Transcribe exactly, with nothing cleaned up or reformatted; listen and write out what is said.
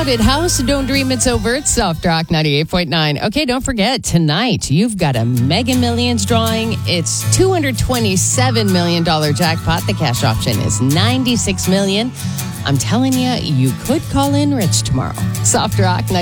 Crowded House. Don't dream it's over. It's Soft Rock ninety-eight point nine. Okay, don't forget, tonight you've got a Mega Millions drawing. It's two hundred twenty-seven million dollars jackpot. The cash option is ninety-six million dollars. I'm telling you, you could call in rich tomorrow. Soft Rock